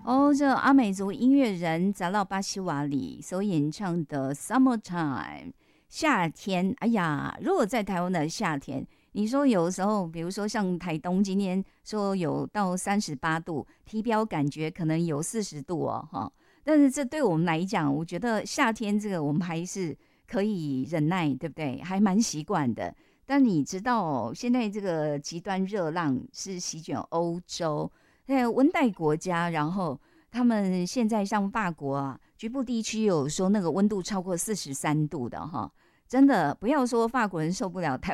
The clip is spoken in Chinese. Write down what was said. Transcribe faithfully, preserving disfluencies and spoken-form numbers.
哦，这阿美族音乐人扎拉巴西瓦里所演唱的《Summertime》夏天。哎呀，如果在台湾的夏天，你说有时候，比如说像台东今天说有到三十八度，体表感觉可能有四十度哦，哈。但是这对我们来讲，我觉得夏天这个我们还是可以忍耐，对不对？还蛮习惯的。但你知道哦，现在这个极端热浪是席卷欧洲，在温带国家，然后他们现在像法国啊，局部地区有说那个温度超过四十三度的哈，真的不要说法国人受不了，台